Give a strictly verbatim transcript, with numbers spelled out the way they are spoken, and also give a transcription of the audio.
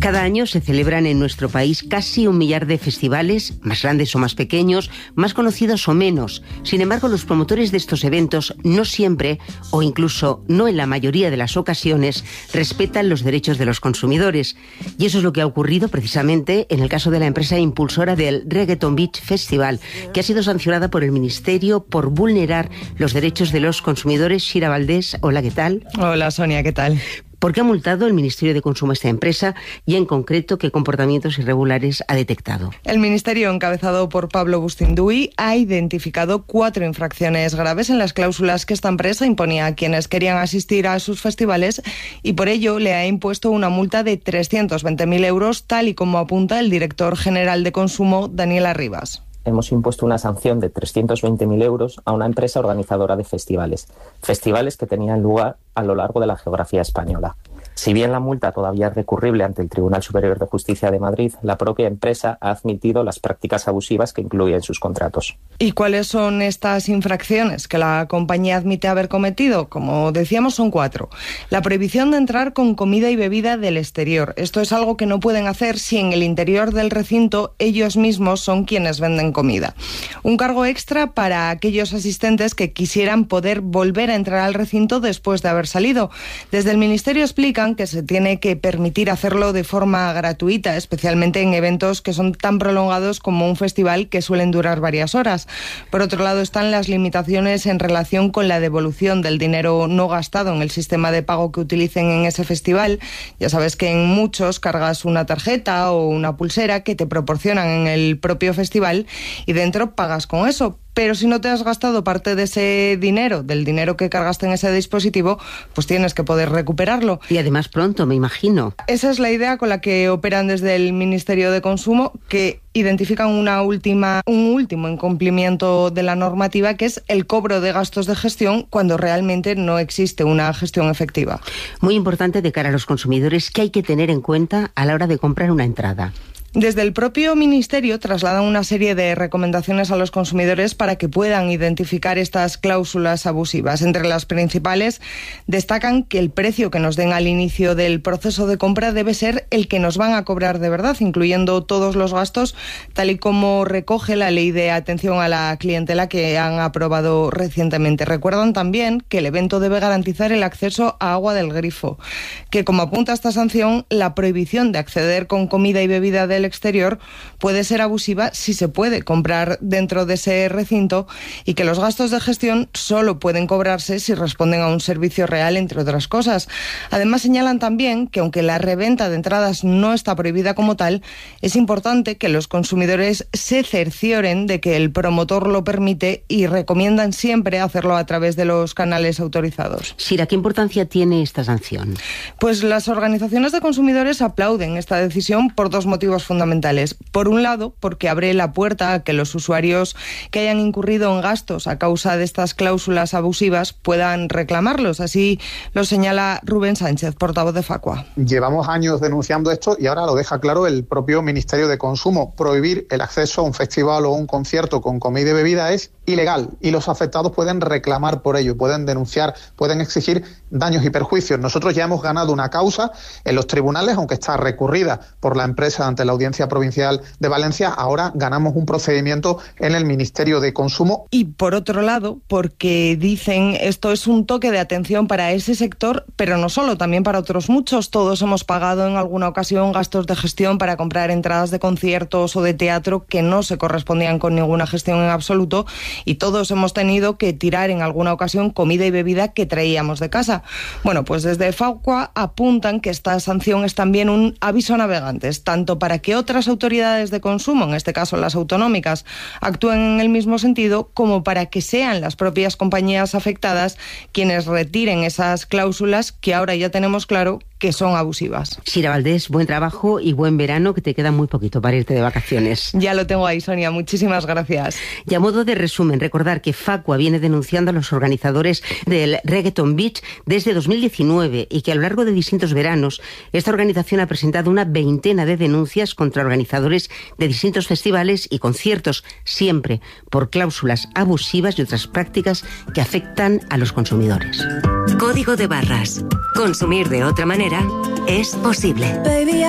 Cada año se celebran en nuestro país casi un millar de festivales, más grandes o más pequeños, más conocidos o menos. Sin embargo, los promotores de estos eventos no siempre, o incluso no en la mayoría de las ocasiones, respetan los derechos de los consumidores. Y eso es lo que ha ocurrido precisamente en el caso de la empresa impulsora del Reggaeton Beach Festival, que ha sido sancionada por el Ministerio por vulnerar los derechos de los consumidores. Shira Valdés, hola, ¿qué tal? Hola, Sonia, ¿qué tal? ¿Por qué ha multado el Ministerio de Consumo a esta empresa y, en concreto, qué comportamientos irregulares ha detectado? El Ministerio, encabezado por Pablo Bustinduy, ha identificado cuatro infracciones graves en las cláusulas que esta empresa imponía a quienes querían asistir a sus festivales y, por ello, le ha impuesto una multa de trescientos veinte mil euros, tal y como apunta el director general de Consumo, Daniel Arribas. Hemos impuesto una sanción de trescientos veinte mil euros a una empresa organizadora de festivales, festivales que tenían lugar a lo largo de la geografía española. Si bien la multa todavía es recurrible ante el Tribunal Superior de Justicia de Madrid, la propia empresa ha admitido las prácticas abusivas que incluye en sus contratos. ¿Y cuáles son estas infracciones que la compañía admite haber cometido? Como decíamos, son cuatro. La prohibición de entrar con comida y bebida del exterior. Esto es algo que no pueden hacer si en el interior del recinto ellos mismos son quienes venden comida. Un cargo extra para aquellos asistentes que quisieran poder volver a entrar al recinto después de haber salido. Desde el Ministerio explican que se tiene que permitir hacerlo de forma gratuita, especialmente en eventos que son tan prolongados como un festival, que suelen durar varias horas. Por otro lado, están las limitaciones en relación con la devolución del dinero no gastado en el sistema de pago que utilicen en ese festival. Ya sabes que en muchos cargas una tarjeta o una pulsera que te proporcionan en el propio festival y dentro pagas con eso. Pero si no te has gastado parte de ese dinero, del dinero que cargaste en ese dispositivo, pues tienes que poder recuperarlo. Y además pronto, me imagino. Esa es la idea con la que operan desde el Ministerio de Consumo, que identifican una última, un último incumplimiento de la normativa, que es el cobro de gastos de gestión cuando realmente no existe una gestión efectiva. Muy importante de cara a los consumidores, ¿qué hay que tener en cuenta a la hora de comprar una entrada? Desde el propio Ministerio trasladan una serie de recomendaciones a los consumidores para que puedan identificar estas cláusulas abusivas. Entre las principales destacan que el precio que nos den al inicio del proceso de compra debe ser el que nos van a cobrar de verdad, incluyendo todos los gastos, tal y como recoge la Ley de Atención a la Clientela que han aprobado recientemente. Recuerdan también que el evento debe garantizar el acceso a agua del grifo, que, como apunta esta sanción, la prohibición de acceder con comida y bebida del exterior puede ser abusiva si se puede comprar dentro de ese recinto y que los gastos de gestión solo pueden cobrarse si responden a un servicio real, entre otras cosas. Además, señalan también que aunque la reventa de entradas no está prohibida como tal, es importante que los consumidores se cercioren de que el promotor lo permite y recomiendan siempre hacerlo a través de los canales autorizados. Shira, ¿qué importancia tiene esta sanción? Pues las organizaciones de consumidores aplauden esta decisión por dos motivos fundamentales. Por un lado, porque abre la puerta a que los usuarios que hayan incurrido en gastos a causa de estas cláusulas abusivas puedan reclamarlos. Así lo señala Rubén Sánchez, portavoz de Facua. Llevamos años denunciando esto y ahora lo deja claro el propio Ministerio de Consumo. Prohibir el acceso a un festival o un concierto con comida y bebida es ilegal y los afectados pueden reclamar por ello, pueden denunciar, pueden exigir daños y perjuicios. Nosotros ya hemos ganado una causa en los tribunales, aunque está recurrida por la empresa ante la Audiencia Provincial de Valencia. Ahora ganamos un procedimiento en el Ministerio de Consumo. Y por otro lado, porque dicen esto es un toque de atención para ese sector, pero no solo, también para otros muchos. Todos hemos pagado en alguna ocasión gastos de gestión para comprar entradas de conciertos o de teatro que no se correspondían con ninguna gestión en absoluto, y todos hemos tenido que tirar en alguna ocasión comida y bebida que traíamos de casa. Bueno, pues desde Facua apuntan que esta sanción es también un aviso a navegantes, tanto para que otras autoridades de consumo, en este caso las autonómicas, actúen en el mismo sentido, como para que sean las propias compañías afectadas quienes retiren esas cláusulas que ahora ya tenemos claro que son abusivas. Shira Valdés, buen trabajo y buen verano, que te queda muy poquito para irte de vacaciones. Ya lo tengo ahí, Sonia. Muchísimas gracias. Y a modo de resumen, recordar que Facua viene denunciando a los organizadores del Reggaeton Beach desde dos mil diecinueve y que a lo largo de distintos veranos esta organización ha presentado una veintena de denuncias contra organizadores de distintos festivales y conciertos, siempre por cláusulas abusivas y otras prácticas que afectan a los consumidores. Código de barras. Consumir de otra manera es posible.